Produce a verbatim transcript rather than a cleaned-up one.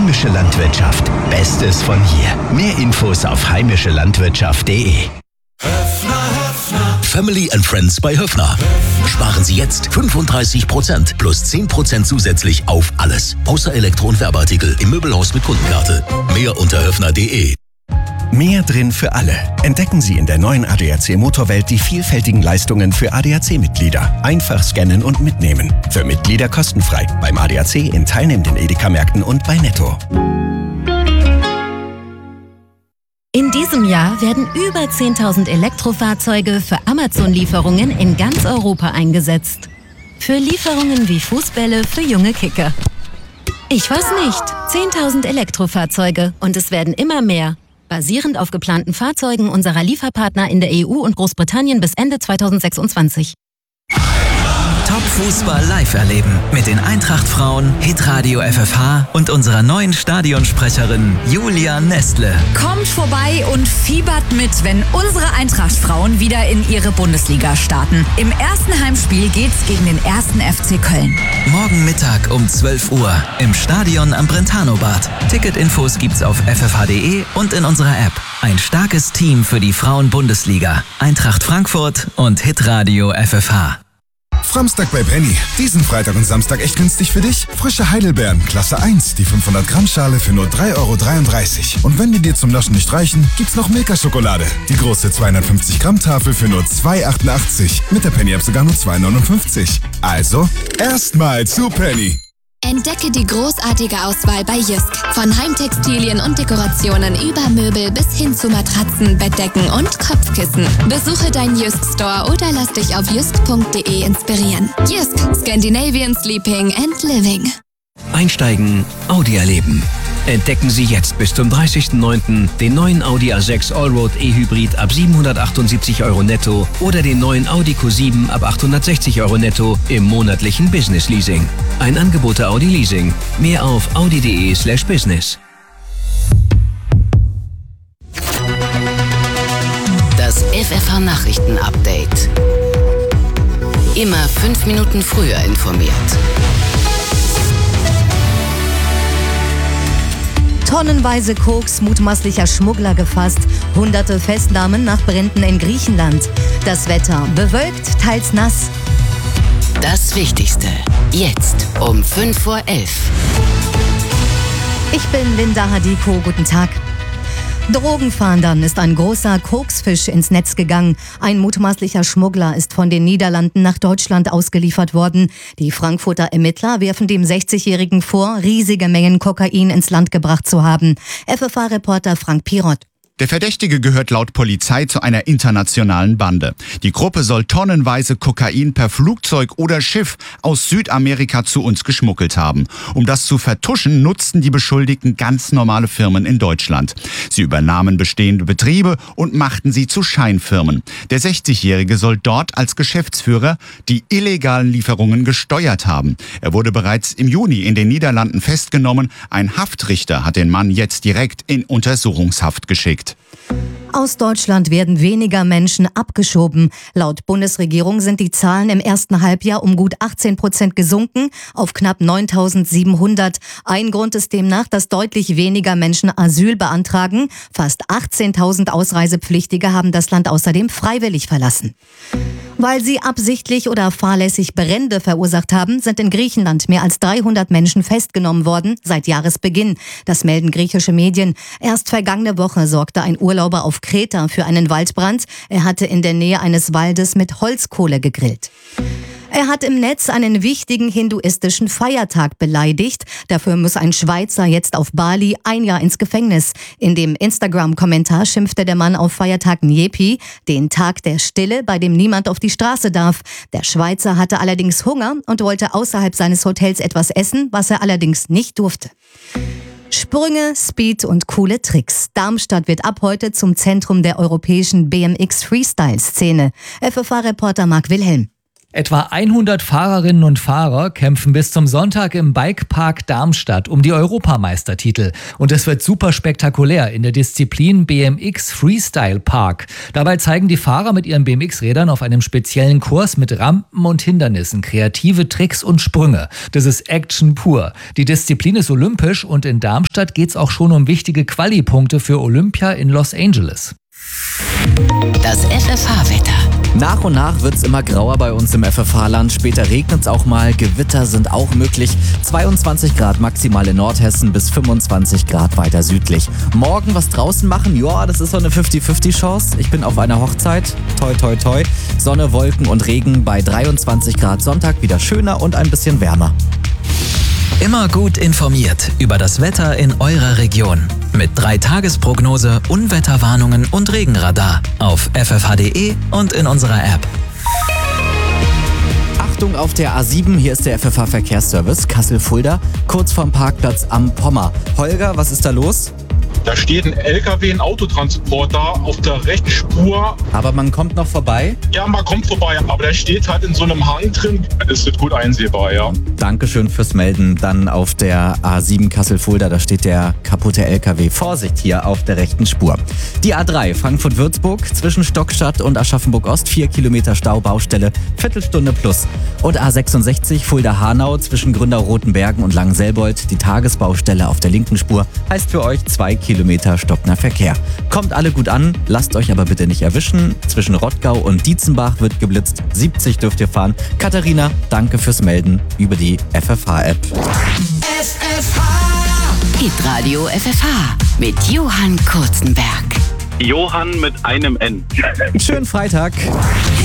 Heimische Landwirtschaft. Bestes von hier. Mehr Infos auf heimische landwirtschaft punkt de. Höfner, Höfner. Family and Friends bei Höfner. Sparen Sie jetzt fünfunddreißig Prozent plus zehn Prozent zusätzlich auf alles. Außer Elektro- und Werbeartikel im Möbelhaus mit Kundenkarte. Mehr unter höfner punkt de. Mehr drin für alle. Entdecken Sie in der neuen A D A C Motorwelt die vielfältigen Leistungen für A D A C-Mitglieder. Einfach scannen und mitnehmen. Für Mitglieder kostenfrei. Beim A D A C in teilnehmenden Edeka-Märkten und bei Netto. In diesem Jahr werden über zehntausend Elektrofahrzeuge für Amazon-Lieferungen in ganz Europa eingesetzt. Für Lieferungen wie Fußbälle für junge Kicker. Ich weiß nicht. zehntausend Elektrofahrzeuge und es werden immer mehr. Basierend auf geplanten Fahrzeugen unserer Lieferpartner in der E U und Großbritannien bis Ende zweitausendsechsundzwanzig. Top-Fußball live erleben mit den Eintracht-Frauen, Hitradio F F H und unserer neuen Stadionsprecherin Julia Nestle. Kommt vorbei und fiebert mit, wenn unsere Eintracht-Frauen wieder in ihre Bundesliga starten. Im ersten Heimspiel geht's gegen den ersten F C Köln. Morgen Mittag um zwölf Uhr im Stadion am Brentano-Bad. Ticketinfos gibt's auf f f h punkt de und in unserer App. Ein starkes Team für die Frauen-Bundesliga. Eintracht Frankfurt und Hitradio F F H. Framstag bei Penny. Diesen Freitag und Samstag echt günstig für dich? Frische Heidelbeeren, Klasse eins, die fünfhundert Gramm Schale für nur drei Euro dreiunddreißig. Und wenn die dir zum Naschen nicht reichen, gibt's noch Milka-Schokolade. Die große zweihundertfünfzig Gramm Tafel für nur zwei Euro achtundachtzig. Mit der Penny-App sogar nur zwei Euro neunundfünfzig. Also, erstmal zu Penny. Entdecke die großartige Auswahl bei Jysk. Von Heimtextilien und Dekorationen über Möbel bis hin zu Matratzen, Bettdecken und Kopfkissen. Besuche deinen Jysk Store oder lass dich auf jysk punkt de inspirieren. Jysk, Scandinavian Sleeping and Living. Einsteigen, Audi erleben. Entdecken Sie jetzt bis zum dreißigsten neunten den neuen Audi A sechs Allroad E-Hybrid ab siebenhundertachtundsiebzig Euro netto oder den neuen Audi Q sieben ab achthundertsechzig Euro netto im monatlichen Business Leasing. Ein Angebot der Audi Leasing. Mehr auf audi punkt de slash business. Das F F H Nachrichten Update. Immer fünf Minuten früher informiert. Tonnenweise Koks mutmaßlicher Schmuggler gefasst. Hunderte Festnahmen nach Bränden in Griechenland. Das Wetter bewölkt, teils nass. Das Wichtigste. Jetzt um fünf Uhr elf. Ich bin Linda Hadiko. Guten Tag. Drogenfahndern ist ein großer Koksfisch ins Netz gegangen. Ein mutmaßlicher Schmuggler ist von den Niederlanden nach Deutschland ausgeliefert worden. Die Frankfurter Ermittler werfen dem sechzigjährigen vor, riesige Mengen Kokain ins Land gebracht zu haben. F F H-Reporter Frank Pirot. Der Verdächtige gehört laut Polizei zu einer internationalen Bande. Die Gruppe soll tonnenweise Kokain per Flugzeug oder Schiff aus Südamerika zu uns geschmuggelt haben. Um das zu vertuschen, nutzten die Beschuldigten ganz normale Firmen in Deutschland. Sie übernahmen bestehende Betriebe und machten sie zu Scheinfirmen. Der sechzigjährige soll dort als Geschäftsführer die illegalen Lieferungen gesteuert haben. Er wurde bereits im Juni in den Niederlanden festgenommen. Ein Haftrichter hat den Mann jetzt direkt in Untersuchungshaft geschickt. Aus Deutschland werden weniger Menschen abgeschoben. Laut Bundesregierung sind die Zahlen im ersten Halbjahr um gut achtzehn Prozent gesunken auf knapp neuntausendsiebenhundert. Ein Grund ist demnach, dass deutlich weniger Menschen Asyl beantragen. Fast achtzehntausend Ausreisepflichtige haben das Land außerdem freiwillig verlassen. Weil sie absichtlich oder fahrlässig Brände verursacht haben, sind in Griechenland mehr als dreihundert Menschen festgenommen worden seit Jahresbeginn. Das melden griechische Medien. Erst vergangene Woche sorgte ein Urlauber auf Kreta für einen Waldbrand. Er hatte in der Nähe eines Waldes mit Holzkohle gegrillt. Er hat im Netz einen wichtigen hinduistischen Feiertag beleidigt. Dafür muss ein Schweizer jetzt auf Bali ein Jahr ins Gefängnis. In dem Instagram-Kommentar schimpfte der Mann auf Feiertag Nyepi, den Tag der Stille, bei dem niemand auf die Straße darf. Der Schweizer hatte allerdings Hunger und wollte außerhalb seines Hotels etwas essen, was er allerdings nicht durfte. Sprünge, Speed und coole Tricks. Darmstadt wird ab heute zum Zentrum der europäischen B M X-Freestyle-Szene. F F H-Reporter Marc Wilhelm. Etwa hundert Fahrerinnen und Fahrer kämpfen bis zum Sonntag im Bikepark Darmstadt um die Europameistertitel. Und es wird super spektakulär in der Disziplin B M X Freestyle Park. Dabei zeigen die Fahrer mit ihren B M X-Rädern auf einem speziellen Kurs mit Rampen und Hindernissen kreative Tricks und Sprünge. Das ist Action pur. Die Disziplin ist olympisch und in Darmstadt geht es auch schon um wichtige Quali-Punkte für Olympia in Los Angeles. Das F F H-Wetter. Nach und nach wird es immer grauer bei uns im F F H-Land. Später regnet es auch mal. Gewitter sind auch möglich. zweiundzwanzig Grad maximal in Nordhessen bis fünfundzwanzig Grad weiter südlich. Morgen was draußen machen? Ja, das ist so eine fünfzig fünfzig Chance. Ich bin auf einer Hochzeit. Toi, toi, toi. Sonne, Wolken und Regen bei dreiundzwanzig Grad. Sonntag wieder schöner und ein bisschen wärmer. Immer gut informiert über das Wetter in eurer Region. Mit drei Tagesprognose, Unwetterwarnungen und Regenradar auf F F H Punkt D E und in unserer App. Achtung auf der A sieben, hier ist der F F H-Verkehrsservice Kassel-Fulda, kurz vorm Parkplatz am Pommer. Holger, was ist da los? Da steht ein L K W, ein Autotransporter auf der rechten Spur. Aber man kommt noch vorbei? Ja, man kommt vorbei, aber der steht halt in so einem Hang drin. Das ist gut einsehbar, ja. Dankeschön fürs Melden. Dann auf der A sieben Kassel-Fulda, da steht der kaputte L K W. Vorsicht hier auf der rechten Spur. Die A drei Frankfurt-Würzburg zwischen Stockstadt und Aschaffenburg-Ost, vier Kilometer Stau, Baustelle, Viertelstunde plus. Und A sechsundsechzig Fulda-Hanau zwischen Gründau-Rotenbergen und Langenselbold, die Tagesbaustelle auf der linken Spur, heißt für euch zwei Kilometer stockender Verkehr. Kommt alle gut an, lasst euch aber bitte nicht erwischen. Zwischen Rottgau und Dietzenbach wird geblitzt. siebzig dürft ihr fahren. Katharina, danke fürs Melden über die F F H-App. F F H. Hitradio F F H mit Johann Kurzenberg. Johann mit einem N. Schönen Freitag.